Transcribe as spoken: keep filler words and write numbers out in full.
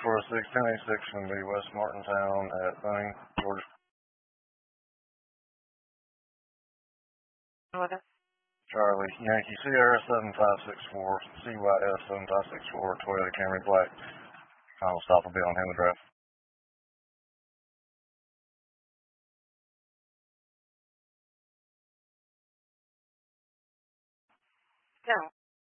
four six, ten eighty-six, going to be West Martintown at Bunning, Georgia. What is Charlie, Yankee, Sierra seven five six four, C Y S seven five six four, Toyota Camry Black. Final stop will be on Henley Drive. No.